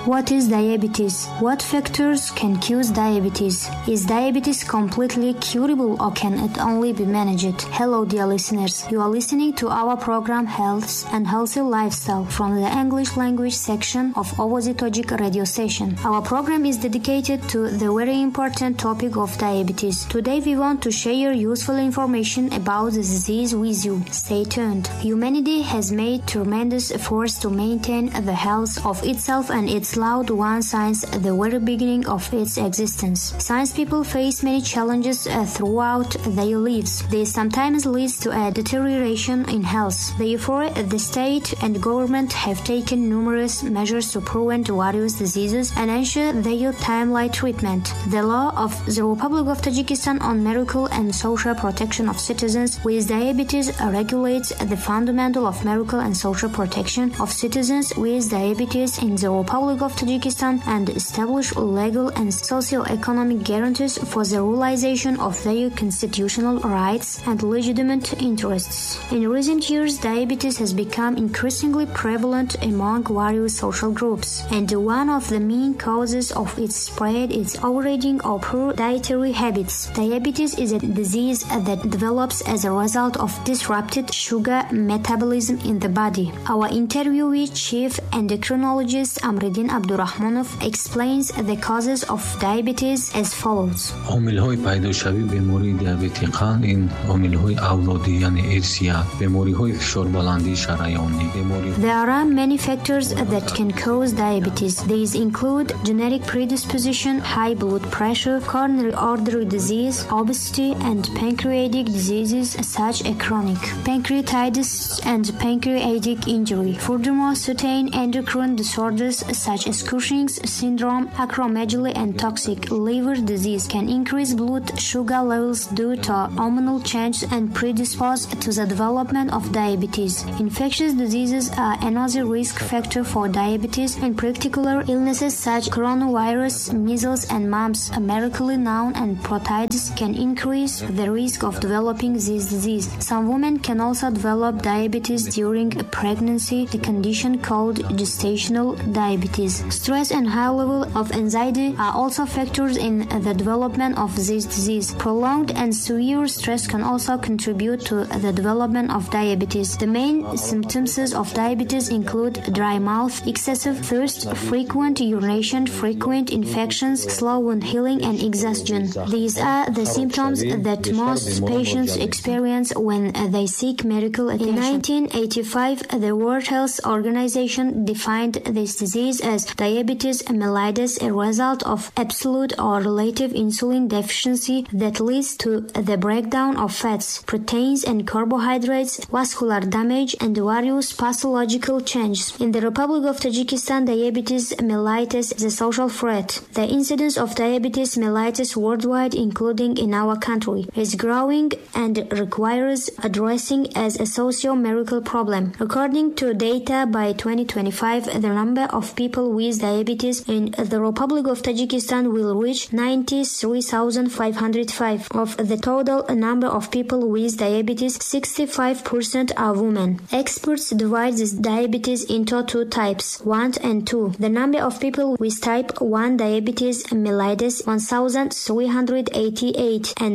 What is diabetes? What factors can cause diabetes? Is diabetes completely curable or can it only be managed? Hello dear listeners, you are listening to our program Health and Healthy Lifestyle from the English language section of Ovozi Tojik radio station. Our program is dedicated to the very important topic of diabetes. Today we want to share useful information about the disease with you. Stay tuned. Humanity has made tremendous efforts to maintain the health of itself and its loved ones since the very beginning of its existence. Science people face many challenges throughout their lives. This sometimes leads to a deterioration in health. Therefore, the state and government have taken numerous measures to prevent various diseases and ensure their timely treatment. The law of the Republic of Tajikistan on medical and social protection of citizens with diabetes regulates the fundamental of medical and social protection of citizens with diabetes in the Republic of Tajikistan and establish legal and socio-economic guarantees for the realization of their constitutional rights and legitimate interests. In recent years, diabetes has become increasingly prevalent among various social groups, and one of the main causes of its spread is overeating or poor dietary habits. Diabetes is a disease that develops as a result of disrupted sugar metabolism in the body. Our interviewee, Chief Endocrinologist Amreddin Abdurrahmanov, explains the causes of diabetes as follows. عامل‌های پیدایشی بیماری دیابت قند این عامل‌های اولادی یعنی ارثیه، بیماری‌های فشار بلندی شریانی، There are many factors that can cause diabetes. These include genetic predisposition, high blood pressure, coronary artery disease, obesity, and pancreatic diseases such as chronic pancreatitis and pancreatic injury. Furthermore, certain endocrine disorders such as Cushing's syndrome, acromegaly, and toxic liver disease can increase blood sugar levels due to hormonal changes and predispose to the development of diabetes. Infectious diseases are another risk factor for diabetes, and particular illnesses such as coronavirus, measles, and mumps, medically known as prostatitis, can increase the risk of developing this disease. Some women can also develop diabetes during a pregnancy, the condition called gestational diabetes. Stress and high level of anxiety are also factors in the development of this disease. Prolonged and severe stress can also contribute to the development of diabetes. The main symptoms of diabetes include dry mouth, excessive thirst, frequent urination, frequent infections, slow wound healing, and exhaustion. These are the symptoms that most patients experience when they seek medical attention. In 1985, the World Health Organization defined this disease as diabetes mellitus, a result of absolute or relative insulin deficiency that leads to the breakdown of fats, proteins, and carbohydrates, vascular damage, and various pathological changes. In the Republic of Tajikistan, diabetes mellitus is a social threat. The incidence of diabetes mellitus worldwide, including in our country, is growing and requires addressing as a socio-medical problem. According to data by 2025, the number of people with diabetes in the Republic of Tajikistan will reach 93,505. Of the total number of people with diabetes, 65% are women. Experts divide this diabetes into two types, 1 and 2. The number of people with type 1 diabetes mellitus 1,388 and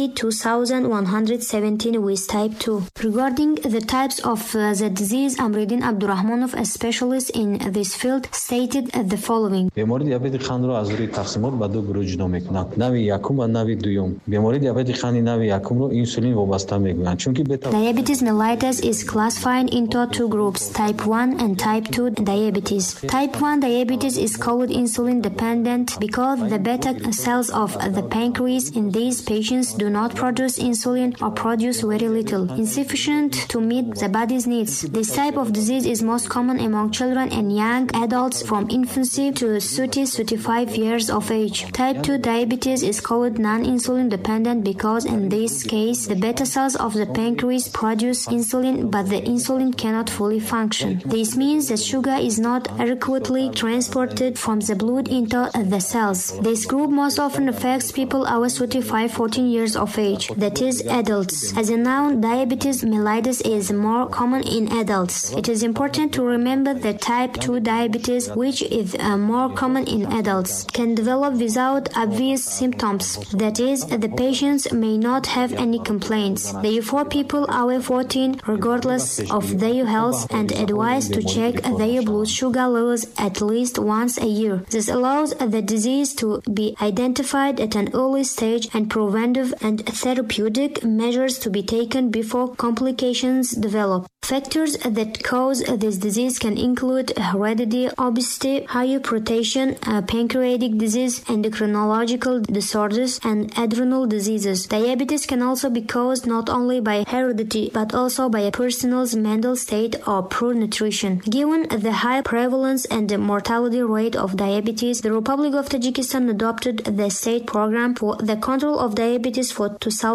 92,117 with type 2. Regarding the types of the disease, Amreddin Abdurrahmanov, a specialist in this field, stated the following. بیماری دیابت قند رو از روی تقسیمات به دو گروه جدا میکنند. نوع یکم و نوع دوم. بیماری دیابت قند نوع یکم رو اینسولین وابسته میگویند چون که Diabetes mellitus is classified into two groups, type 1 and type 2 diabetes. Type 1 diabetes is called insulin dependent because the beta cells of the pancreas in these patients do not produce insulin or produce very little, insufficient to meet the body's needs. This type of disease is most common among children and young adults from infancy to 30-35 years of age. Type 2 diabetes is called non-insulin dependent because in this case the beta cells of the pancreas produce insulin but the insulin cannot fully function. This means that sugar is not adequately transported from the blood into the cells. This group most often affects people over 35-14 years of age, that is adults. As a noun, diabetes mellitus is more common in adults. It is important to remember that type 2 diabetes which is more common in adults, can develop without obvious symptoms. That is, the patients may not have any complaints. Therefore, people over 14, regardless of their health, and advised to check their blood sugar levels at least once a year. This allows the disease to be identified at an early stage and preventive and therapeutic measures to be taken before complications develop. Factors that cause this disease can include heredity, obesity, hypertension, pancreatic disease, endocrinological disorders, and adrenal diseases. Diabetes can also be caused not only by heredity but also by a person's mental state or poor nutrition. Given the high prevalence and the mortality rate of diabetes, the Republic of Tajikistan adopted the state program for the control of diabetes for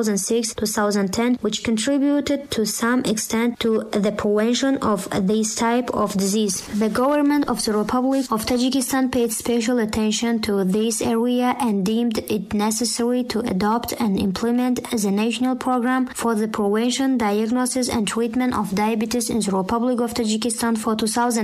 2006-2010, which contributed to some extent to the prevention of this type of disease. The government of the Republic of Tajikistan paid special attention to this area and deemed it necessary to adopt and implement the national program for the prevention, diagnosis, and treatment of diabetes in the Republic of Tajikistan for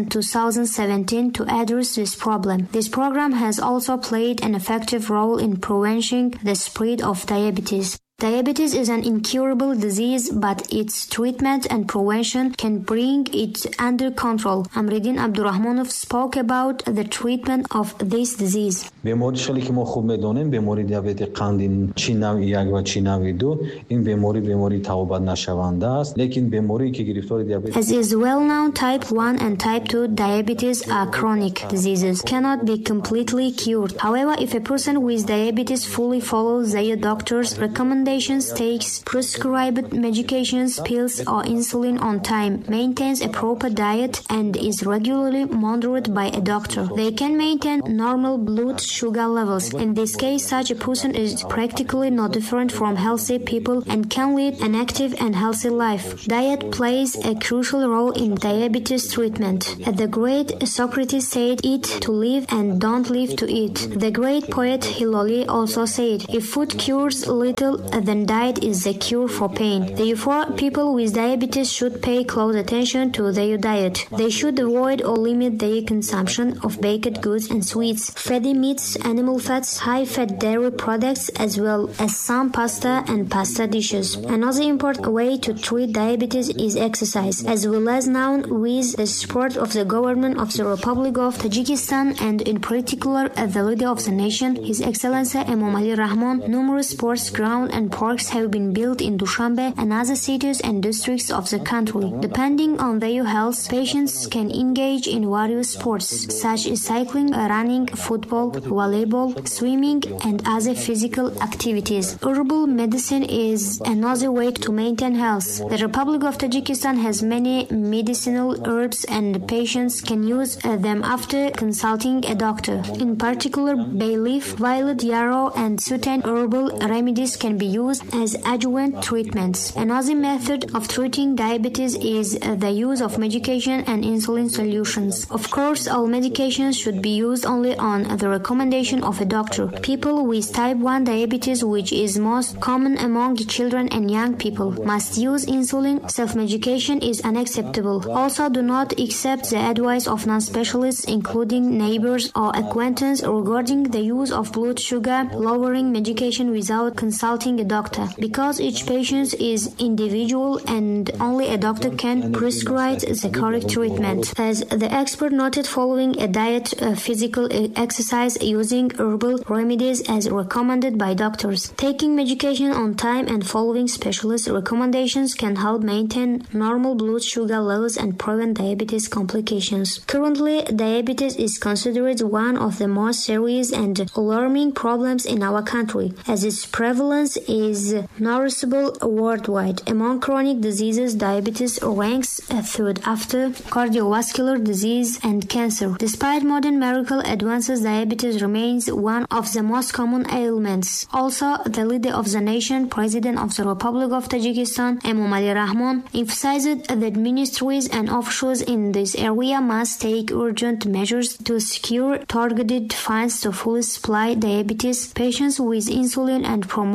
2000-2017 to address this problem. This program has also played an effective role in preventing the spread of diabetes. Diabetes is an incurable disease, but its treatment and prevention can bring it under control. Amridin Abdurrahmanov spoke about the treatment of this disease. بیماری شلی که ما خوب میدونیم بیماری دیابت قند چی نوع 1 و چی نوع 2 این بیماری توبت نشونده است لیکن بیماری که گرفتار دیابت As is well known, type 1 and type 2 diabetes are chronic diseases, cannot be completely cured. However, if a person with diabetes fully follows their doctor's recommendations, takes prescribed medications, pills or insulin on time, maintains a proper diet and is regularly monitored by a doctor, they can maintain normal blood sugar levels. In this case, such a person is practically not different from healthy people and can lead an active and healthy life. Diet plays a crucial role in diabetes treatment. The great Socrates said, "Eat to live and don't live to eat." The great poet Hilali also said, "If food cures little, then diet is the cure for pain." Therefore, people with diabetes should pay close attention to their diet. They should avoid or limit their consumption of baked goods and sweets, fatty meats, animal fats, high-fat dairy products, as well as some pasta and pasta dishes. Another important way to treat diabetes is exercise, as well as known with the support of the government of the Republic of Tajikistan and in particular the leader of the nation, His Excellency Emomali Rahmon. Numerous sports grounds and parks have been built in Dushanbe and other cities and districts of the country. Depending on their health, patients can engage in various sports such as cycling, running, football, volleyball, swimming, and other physical activities. Herbal medicine is another way to maintain health. The Republic of Tajikistan has many medicinal herbs and patients can use them after consulting a doctor. In particular, bay leaf, violet yarrow, and certain herbal remedies can be used as adjuvant treatments. Another method of treating diabetes is the use of medication and insulin solutions. Of course, all medications should be used only on the recommendation of a doctor. People with type 1 diabetes, which is most common among children and young people, must use insulin. Self-medication is unacceptable. Also, do not accept the advice of non-specialists, including neighbors or acquaintances, regarding the use of blood sugar lowering medication without consulting a doctor, because each patient is individual and only a doctor can prescribe the correct treatment. As the expert noted, following a diet, physical exercise, using herbal remedies as recommended by doctors, taking medication on time and following specialist recommendations can help maintain normal blood sugar levels and prevent diabetes complications. Currently, diabetes is considered one of the most serious and alarming problems in our country, as its prevalence is noticeable worldwide. Among chronic diseases, diabetes ranks third after cardiovascular disease and cancer. Despite modern medical advances, diabetes remains one of the most common ailments. Also, the leader of the nation, President of the Republic of Tajikistan, Emomali Rahmon, emphasized that ministries and officials in this area must take urgent measures to secure targeted funds to fully supply diabetes patients with insulin and promote a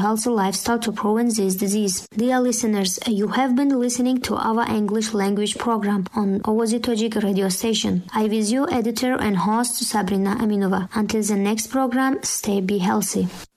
healthy lifestyle to prevent this disease. Dear listeners, you have been listening to our English language program on Ovozi Tojik radio station. I was your editor and host Sabrina Aminova. Until the next program, stay be healthy.